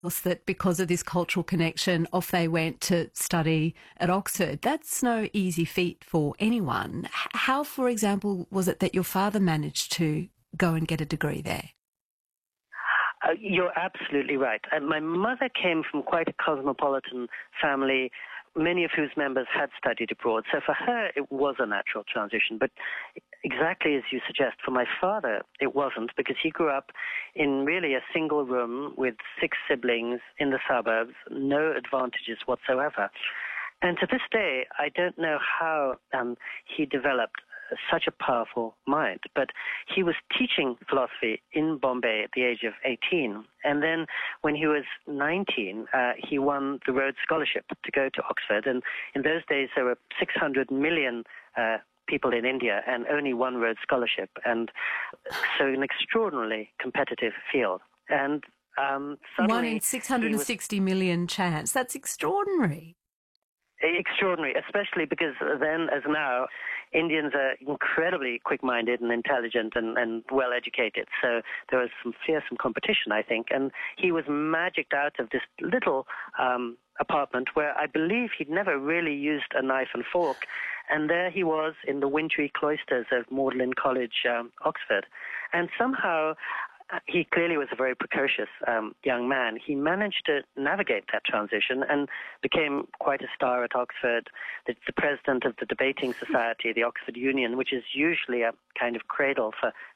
that because of this cultural connection, off they went to study at Oxford. That's no easy feat for anyone. How, for example, was it that your father managed to go and get a degree there? You're absolutely right. And my mother came from quite a cosmopolitan family, many of whose members had studied abroad. So for her, it was a natural transition. But exactly as you suggest, for my father, it wasn't, because he grew up in really a single room with 6 siblings in the suburbs, no advantages whatsoever. And to this day, I don't know how he developed such a powerful mind. But he was teaching philosophy in Bombay at the age of 18. And then when he was 19, he won the Rhodes Scholarship to go to Oxford. And in those days, there were 600 million people in India and only one Rhodes Scholarship. And so an extraordinarily competitive field. And one in 660 million chance. That's extraordinary. Extraordinary, especially because then, as now, Indians are incredibly quick-minded and intelligent and well-educated. So there was some fearsome competition, I think. And he was magicked out of this little apartment where I believe he'd never really used a knife and fork. And there he was in the wintry cloisters of Magdalen College, Oxford. And somehow he clearly was a very precocious young man. He managed to navigate that transition and became quite a star at Oxford. The president of the debating society, the Oxford Union, which is usually a kind of cradle for